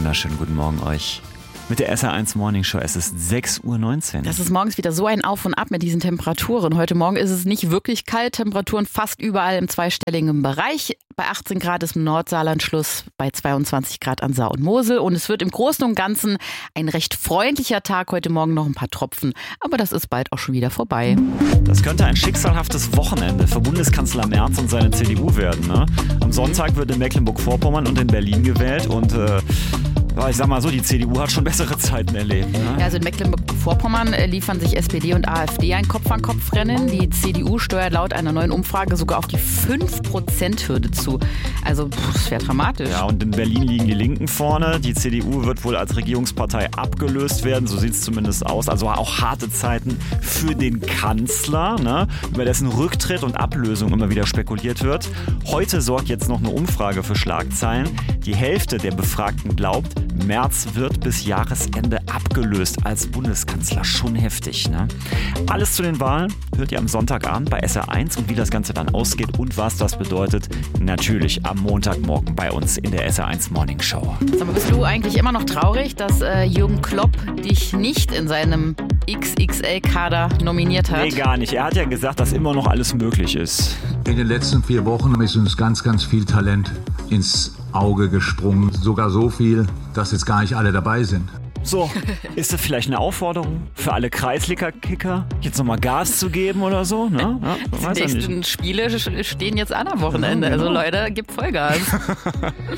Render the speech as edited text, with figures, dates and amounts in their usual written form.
wunderschönen guten Morgen euch. Mit der SR1 Morning Show, es ist 6:19 Uhr. Das ist morgens wieder so ein Auf und Ab mit diesen Temperaturen. Heute Morgen ist es nicht wirklich kalt, Temperaturen fast überall im zweistelligen Bereich. Bei 18 Grad ist im Nordsaarland Schluss, bei 22 Grad an Saar und Mosel. Und es wird im Großen und Ganzen ein recht freundlicher Tag. Heute Morgen noch ein paar Tropfen, aber das ist bald auch schon wieder vorbei. Das könnte ein schicksalhaftes Wochenende für Bundeskanzler Merz und seine CDU werden. Ne? Am Sonntag wird in Mecklenburg-Vorpommern und in Berlin gewählt und ich sag mal so, die CDU hat schon bessere Zeiten erlebt. Ne? Ja, also in Mecklenburg-Vorpommern liefern sich SPD und AfD ein Kopf-an-Kopf-Rennen. Die CDU steuert laut einer neuen Umfrage sogar auf die 5%-Hürde zu. Also das wäre dramatisch. Ja, und in Berlin liegen die Linken vorne. Die CDU wird wohl als Regierungspartei abgelöst werden, so sieht es zumindest aus. Also auch harte Zeiten für den Kanzler, ne? Über dessen Rücktritt und Ablösung immer wieder spekuliert wird. Heute sorgt jetzt noch eine Umfrage für Schlagzeilen. Die Hälfte der Befragten glaubt, Merz wird bis Jahresende abgelöst als Bundeskanzler. Schon heftig, ne? Alles zu den Wahlen hört ihr am Sonntagabend bei SR1 und wie das Ganze dann ausgeht und was das bedeutet, natürlich am Montagmorgen bei uns in der SR1 Morning Show. Sag mal, bist du eigentlich immer noch traurig, dass Jürgen Klopp dich nicht in seinem XXL-Kader nominiert hat? Nee, gar nicht. Er hat ja gesagt, dass immer noch alles möglich ist. In den letzten 4 Wochen ist uns ganz, ganz viel Talent ins Auge gesprungen. Sogar so viel, dass jetzt gar nicht alle dabei sind. So, ist das vielleicht eine Aufforderung für alle Kreisliga-Kicker, jetzt nochmal Gas zu geben oder so? Ne? Ja, die nächsten Spiele stehen jetzt an am Wochenende. Genau. Also Leute, gebt Vollgas.